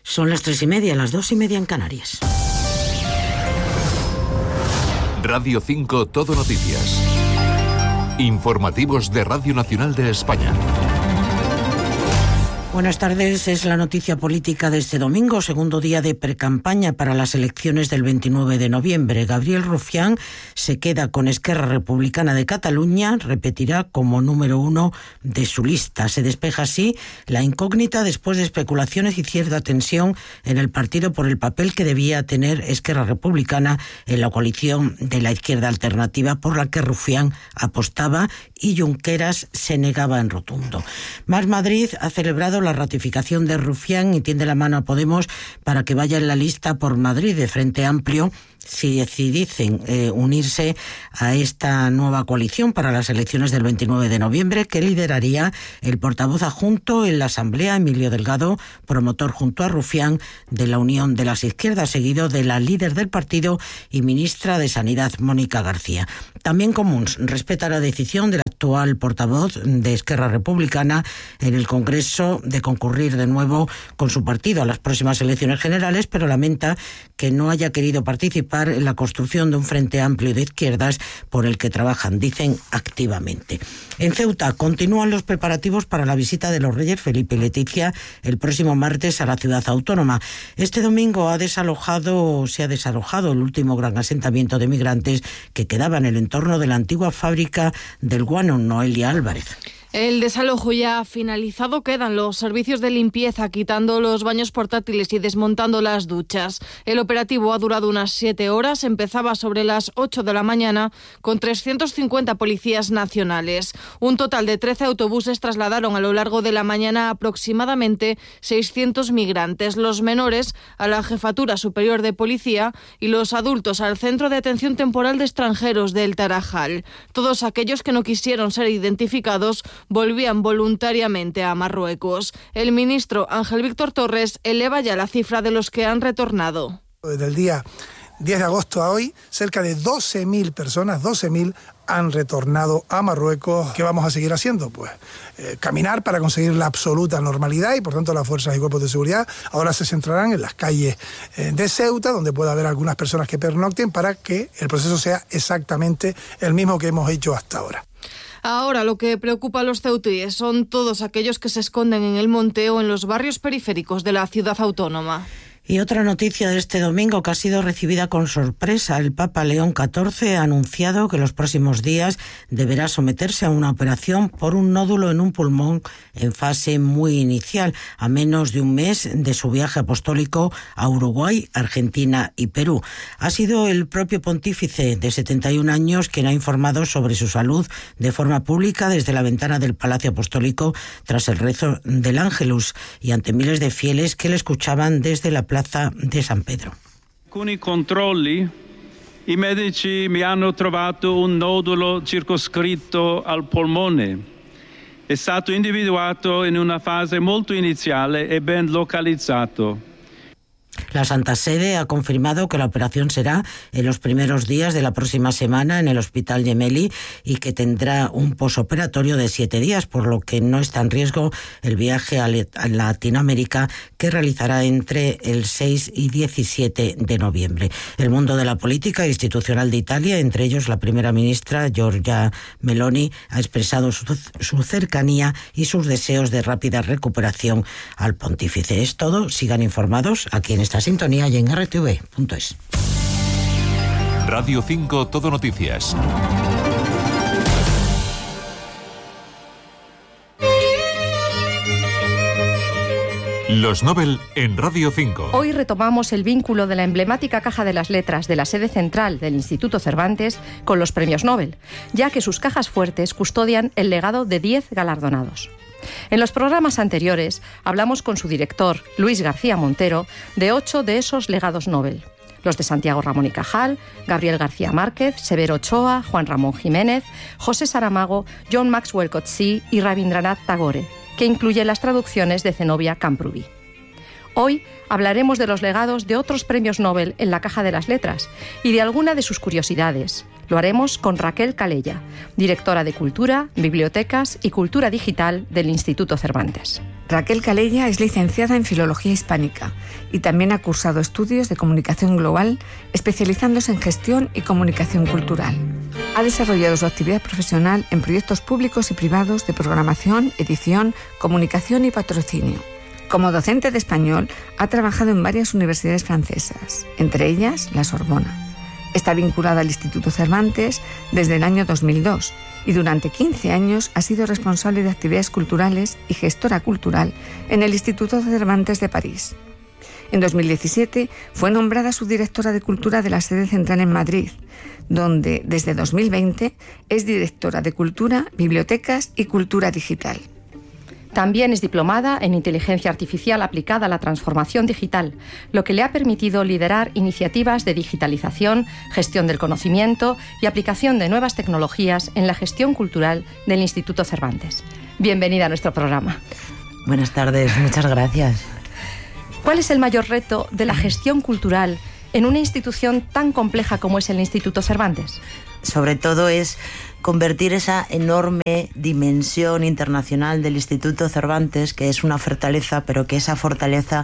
Son las 3:30, las 2:30 en Canarias. Radio 5 Todo Noticias. Informativos de Radio Nacional de España. Buenas tardes, es la noticia política de este domingo, segundo día de precampaña para las elecciones del 29 de noviembre. Gabriel Rufián se queda con Esquerra Republicana de Cataluña, repetirá como número 1 de su lista. Se despeja así la incógnita después de especulaciones y cierta tensión en el partido por el papel que debía tener Esquerra Republicana en la coalición de la izquierda alternativa por la que Rufián apostaba y Junqueras se negaba en rotundo. Más Madrid ha celebrado la ratificación de Rufián y tiende la mano a Podemos para que vaya en la lista por Madrid de Frente Amplio si deciden unirse a esta nueva coalición para las elecciones del 29 de noviembre que lideraría el portavoz adjunto en la Asamblea, Emilio Delgado, promotor junto a Rufián de la Unión de las Izquierdas, seguido de la líder del partido y ministra de Sanidad, Mónica García. También Comuns respeta la decisión del actual portavoz de Esquerra Republicana en el Congreso de concurrir de nuevo con su partido a las próximas elecciones generales, pero lamenta que no haya querido participar en la construcción de un frente amplio de izquierdas por el que trabajan, dicen, activamente. En Ceuta continúan los preparativos para la visita de los reyes Felipe y Leticia el próximo martes a la ciudad autónoma. Este domingo se ha desalojado el último gran asentamiento de migrantes que quedaba en el entorno de la antigua fábrica del guano. Noelia Álvarez. El desalojo ya ha finalizado, quedan los servicios de limpieza quitando los baños portátiles y desmontando las duchas. El operativo ha durado unas 7 horas, empezaba sobre las 8 de la mañana con 350 policías nacionales. Un total de 13 autobuses trasladaron a lo largo de la mañana aproximadamente 600 migrantes, los menores a la Jefatura Superior de Policía y los adultos al Centro de Atención Temporal de Extranjeros del Tarajal. Todos aquellos que no quisieron ser identificados volvían voluntariamente a Marruecos. El ministro Ángel Víctor Torres eleva ya la cifra de los que han retornado. Desde el día 10 de agosto a hoy, cerca de 12.000 personas, 12.000 han retornado a Marruecos. ¿Qué vamos a seguir haciendo? Pues caminar para conseguir la absoluta normalidad y por tanto las fuerzas y cuerpos de seguridad ahora se centrarán en las calles de Ceuta, donde pueda haber algunas personas que pernocten para que el proceso sea exactamente el mismo que hemos hecho hasta ahora. Ahora lo que preocupa a los ceutíes son todos aquellos que se esconden en el monte o en los barrios periféricos de la ciudad autónoma. Y otra noticia de este domingo que ha sido recibida con sorpresa. El Papa León XIV ha anunciado que los próximos días deberá someterse a una operación por un nódulo en un pulmón en fase muy inicial, a menos de un mes de su viaje apostólico a Uruguay, Argentina y Perú. Ha sido el propio pontífice de 71 años quien ha informado sobre su salud de forma pública desde la ventana del Palacio Apostólico tras el rezo del Ángelus y ante miles de fieles que le escuchaban desde la plaza de San Pedro. Alcuni controlli, i medici mi hanno trovato un nodulo circoscritto al polmone. È stato individuato in una fase molto iniziale e ben localizzato. La Santa Sede ha confirmado que la operación será en los primeros días de la próxima semana en el Hospital Gemelli y que tendrá un posoperatorio de 7 días, por lo que no está en riesgo el viaje a Latinoamérica que realizará entre el 6 y 17 de noviembre. El mundo de la política institucional de Italia, entre ellos la primera ministra Giorgia Meloni, ha expresado su cercanía y sus deseos de rápida recuperación al pontífice. Es todo, sigan informados aquí en esta sintonía y en rtv.es. Radio 5 Todo Noticias. Los Nobel en Radio 5. Hoy retomamos el vínculo de la emblemática Caja de las Letras de la sede central del Instituto Cervantes con los premios Nobel, ya que sus cajas fuertes custodian el legado de 10 galardonados. En los programas anteriores hablamos con su director, Luis García Montero, de 8 de esos legados Nobel. Los de Santiago Ramón y Cajal, Gabriel García Márquez, Severo Ochoa, Juan Ramón Jiménez, José Saramago, John Maxwell Coetzee y Rabindranath Tagore, que incluye las traducciones de Zenobia Camprubí. Hoy hablaremos de los legados de otros premios Nobel en la Caja de las Letras y de alguna de sus curiosidades, Lo haremos con Raquel Calella, directora de Cultura, Bibliotecas y Cultura Digital del Instituto Cervantes. Raquel Calella es licenciada en Filología Hispánica y también ha cursado estudios de Comunicación Global, especializándose en Gestión y Comunicación Cultural. Ha desarrollado su actividad profesional en proyectos públicos y privados de programación, edición, comunicación y patrocinio. Como docente de español, ha trabajado en varias universidades francesas, entre ellas la Sorbona. Está vinculada al Instituto Cervantes desde el año 2002 y durante 15 años ha sido responsable de actividades culturales y gestora cultural en el Instituto Cervantes de París. En 2017 fue nombrada subdirectora de Cultura de la sede central en Madrid, donde desde 2020 es directora de Cultura, Bibliotecas y Cultura Digital. También es diplomada en Inteligencia Artificial aplicada a la transformación digital, lo que le ha permitido liderar iniciativas de digitalización, gestión del conocimiento y aplicación de nuevas tecnologías en la gestión cultural del Instituto Cervantes. Bienvenida a nuestro programa. Buenas tardes, muchas gracias. ¿Cuál es el mayor reto de la gestión cultural en una institución tan compleja como es el Instituto Cervantes? Sobre todo es convertir esa enorme dimensión internacional del Instituto Cervantes, que es una fortaleza, pero que esa fortaleza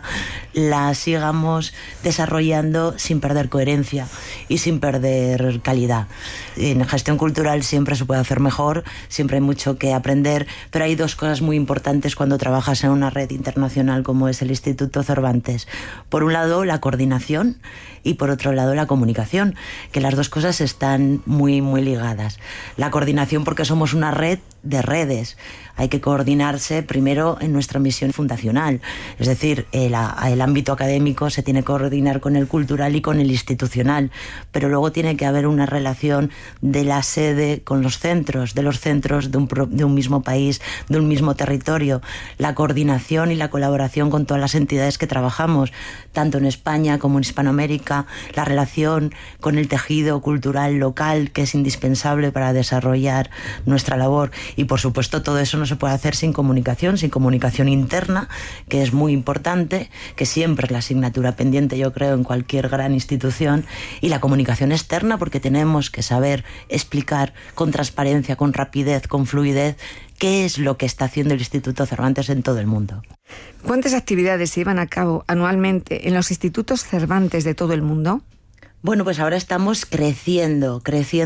la sigamos desarrollando sin perder coherencia y sin perder calidad. En gestión cultural siempre se puede hacer mejor, siempre hay mucho que aprender, pero hay dos cosas muy importantes cuando trabajas en una red internacional como es el Instituto Cervantes. Por un lado, la coordinación, y por otro lado la comunicación, que las dos cosas están muy ligadas. La coordinación porque somos una red de redes. Hay que coordinarse primero en nuestra misión fundacional, es decir, el ámbito académico se tiene que coordinar con el cultural y con el institucional, pero luego tiene que haber una relación de la sede con los centros, de un mismo país, de un mismo territorio, la coordinación y la colaboración con todas las entidades que trabajamos, tanto en España como en Hispanoamérica, la relación con el tejido cultural local, que es indispensable para desarrollar nuestra labor. Y por supuesto todo eso no se puede hacer sin comunicación interna, que es muy importante, que siempre es la asignatura pendiente, yo creo, en cualquier gran institución, y la comunicación externa, porque tenemos que saber explicar con transparencia, con rapidez, con fluidez, qué es lo que está haciendo el Instituto Cervantes en todo el mundo. ¿Cuántas actividades se llevan a cabo anualmente en los institutos Cervantes de todo el mundo? Bueno, pues ahora estamos creciendo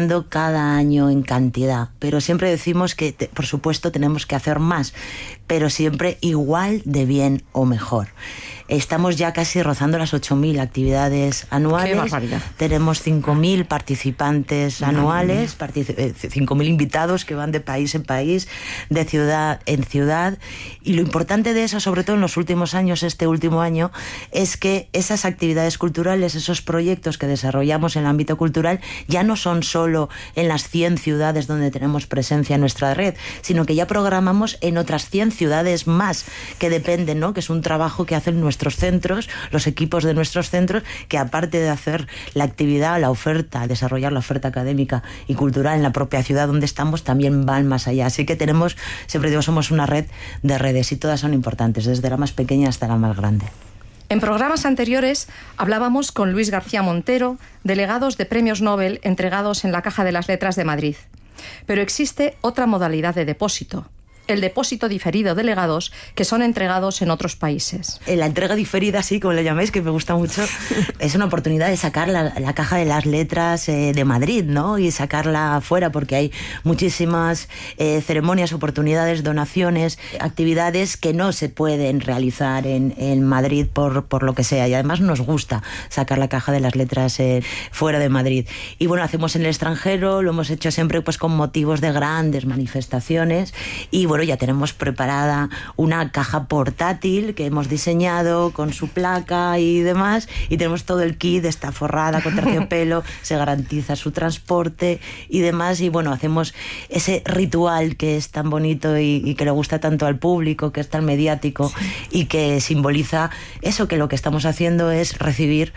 cada año en cantidad, pero siempre decimos que, por supuesto, tenemos que hacer más, pero siempre igual de bien o mejor. Estamos ya casi rozando las 8.000 actividades anuales. ¡Qué barbaridad! Tenemos 5.000 participantes anuales, 5.000 invitados que van de país en país, de ciudad en ciudad. Y lo importante de eso, sobre todo en los últimos años, este último año, es que esas actividades culturales, esos proyectos que desarrollamos en el ámbito cultural, ya no son solo en las 100 ciudades donde tenemos presencia en nuestra red, sino que ya programamos en otras 100 ciudades más que dependen, ¿no? Que es un trabajo que hacen nuestros centros, los equipos de nuestros centros, que aparte de hacer la actividad, la oferta, desarrollar la oferta académica y cultural en la propia ciudad donde estamos, también van más allá. Así que tenemos, siempre digo, somos una red de redes y todas son importantes, desde la más pequeña hasta la más grande. En programas anteriores hablábamos con Luis García Montero, delegados de premios Nobel entregados en la Caja de las Letras de Madrid. Pero existe otra modalidad de depósito, el depósito diferido de legados que son entregados en otros países. La entrega diferida, sí, como le llaméis, que me gusta mucho, es una oportunidad de sacar la Caja de las Letras de Madrid, ¿no? Y sacarla afuera, porque hay muchísimas ceremonias, oportunidades, donaciones, actividades que no se pueden realizar en Madrid por lo que sea. Y además nos gusta sacar la Caja de las Letras fuera de Madrid. Y bueno, hacemos en el extranjero, lo hemos hecho siempre pues con motivos de grandes manifestaciones. Y bueno, ya tenemos preparada una caja portátil que hemos diseñado con su placa y demás, y tenemos todo el kit, está forrada con terciopelo, se garantiza su transporte y demás, y bueno, hacemos ese ritual que es tan bonito y que le gusta tanto al público, que es tan mediático, sí, y que simboliza eso, que lo que estamos haciendo es recibir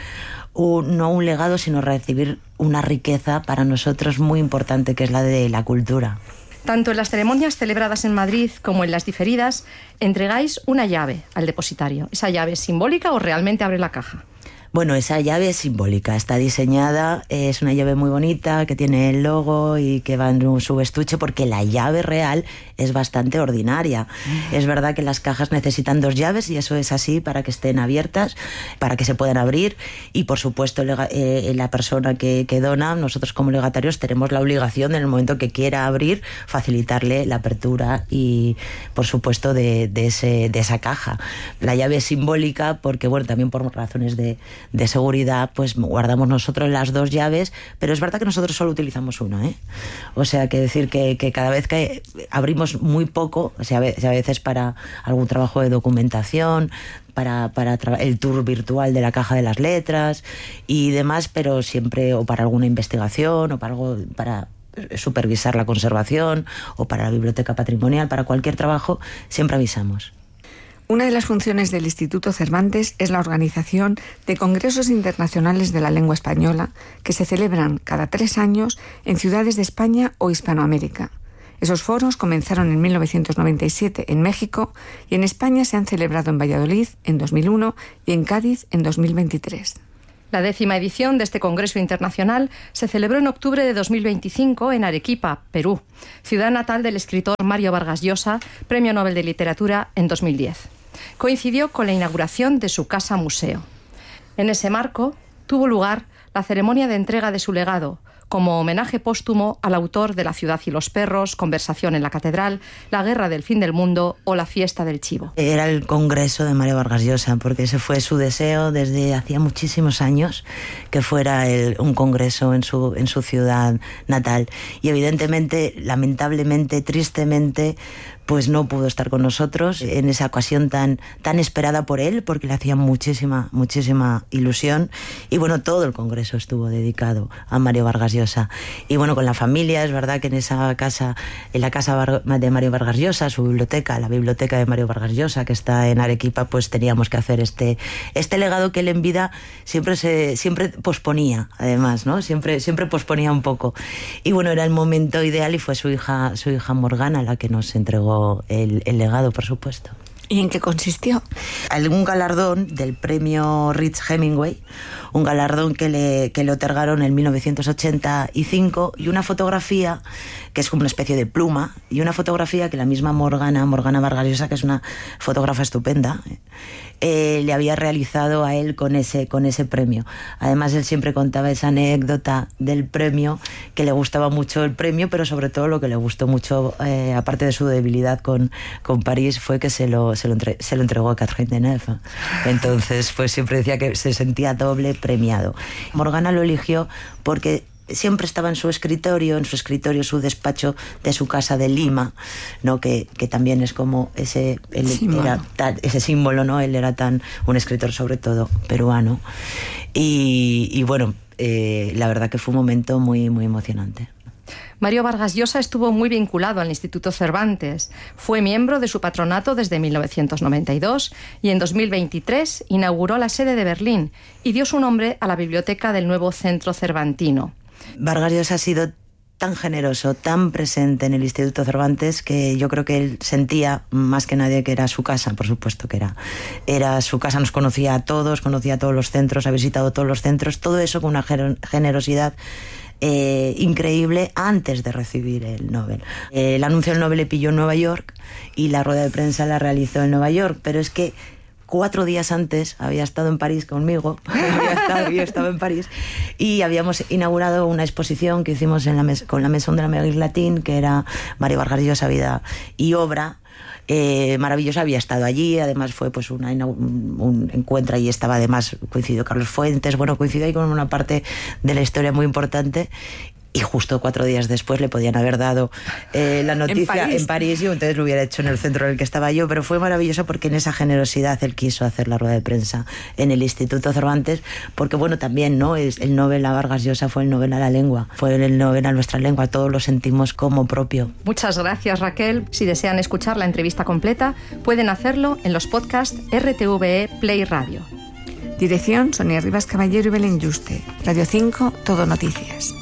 no un legado, sino recibir una riqueza para nosotros muy importante, que es la de la cultura. Tanto en las ceremonias celebradas en Madrid como en las diferidas, entregáis una llave al depositario. ¿Esa llave es simbólica o realmente abre la caja? Bueno, esa llave es simbólica, está diseñada, es una llave muy bonita que tiene el logo y que va en su estuche, porque la llave real es bastante ordinaria. Es verdad que las cajas necesitan 2 llaves y eso es así para que estén abiertas, para que se puedan abrir, y por supuesto la persona que dona, nosotros como legatarios tenemos la obligación en el momento que quiera abrir, facilitarle la apertura y por supuesto de esa caja. La llave es simbólica porque, bueno, también por razones de seguridad, pues guardamos nosotros las 2 llaves, pero es verdad que nosotros solo utilizamos una, ¿eh? O sea, que decir que cada vez que abrimos muy poco, o sea, a veces para algún trabajo de documentación, para el tour virtual de la caja de las letras y demás, pero siempre, o para alguna investigación, o para algo, para supervisar la conservación, o para la biblioteca patrimonial, para cualquier trabajo, siempre avisamos. Una de las funciones del Instituto Cervantes es la organización de congresos internacionales de la lengua española que se celebran cada 3 años en ciudades de España o Hispanoamérica. Esos foros comenzaron en 1997 en México y en España se han celebrado en Valladolid en 2001 y en Cádiz en 2023. La 10ª edición de este Congreso Internacional se celebró en octubre de 2025 en Arequipa, Perú, ciudad natal del escritor Mario Vargas Llosa, Premio Nobel de Literatura en 2010. Coincidió con la inauguración de su casa museo. En ese marco tuvo lugar la ceremonia de entrega de su legado, como homenaje póstumo al autor de La ciudad y los perros, Conversación en la catedral, La guerra del fin del mundo o La fiesta del chivo. Era el congreso de Mario Vargas Llosa, porque ese fue su deseo desde hacía muchísimos años, que fuera un congreso en su ciudad natal. Y evidentemente, lamentablemente, tristemente, pues no pudo estar con nosotros en esa ocasión tan esperada por él, porque le hacía muchísima ilusión. Y bueno, todo el congreso estuvo dedicado a Mario Vargas Llosa. Y bueno, con la familia, es verdad que en la casa de Mario Vargas Llosa, su biblioteca, la biblioteca de Mario Vargas Llosa, que está en Arequipa, pues teníamos que hacer este legado que él en vida siempre posponía, además, ¿no? Siempre posponía un poco. Y bueno, era el momento ideal y fue su hija Morgana la que nos entregó el legado, por supuesto. ¿Y en qué consistió? Algún galardón del premio Rich Hemingway, un galardón que le otorgaron en 1985, y una fotografía que es como una especie de pluma, y una fotografía que la misma Morgana Vargas Llosa, que es una fotógrafa estupenda, le había realizado a él con ese premio. Además, él siempre contaba esa anécdota del premio, que le gustaba mucho el premio, pero sobre todo lo que le gustó mucho, aparte de su debilidad con París, fue que se lo entregó a Catherine Deneuve. Entonces, pues siempre decía que se sentía doble premiado. Morgana lo eligió porque siempre estaba en su escritorio, su despacho de su casa de Lima, ¿no? Que también es como ese símbolo, ¿no? Él era un escritor sobre todo peruano. Y bueno, la verdad que fue un momento muy, muy emocionante. Mario Vargas Llosa estuvo muy vinculado al Instituto Cervantes. Fue miembro de su patronato desde 1992 y en 2023 inauguró la sede de Berlín y dio su nombre a la biblioteca del nuevo Centro Cervantino. Vargas Llosa ha sido tan generoso, tan presente en el Instituto Cervantes, que yo creo que él sentía más que nadie que era su casa. Por supuesto que era su casa, nos conocía a todos los centros, ha visitado todos los centros, todo eso con una generosidad increíble antes de recibir el Nobel. El anuncio del Nobel le pilló en Nueva York y la rueda de prensa la realizó en Nueva York, pero es que 4 días antes había estado en París conmigo, había estado en París, y habíamos inaugurado una exposición que hicimos con la Maison de l'Amérique Latine, que era Mario Vargas Llosa, vida y obra. Maravillosa, había estado allí, además fue pues un encuentro, y estaba además, coincidió Carlos Fuentes, bueno, coincidió ahí con una parte de la historia muy importante. Y justo 4 días después le podían haber dado la noticia en París, y entonces lo hubiera hecho en el centro en el que estaba yo, pero fue maravilloso porque en esa generosidad él quiso hacer la rueda de prensa en el Instituto Cervantes, porque bueno, también, ¿no? Es el Nobel a Vargas Llosa, fue el Nobel a la lengua, fue el Nobel a nuestra lengua, todos lo sentimos como propio. Muchas gracias, Raquel. Si desean escuchar la entrevista completa, pueden hacerlo en los podcasts RTVE Play Radio. Dirección: Sonia Rivas Caballero y Belén Yuste. Radio 5, Todo Noticias.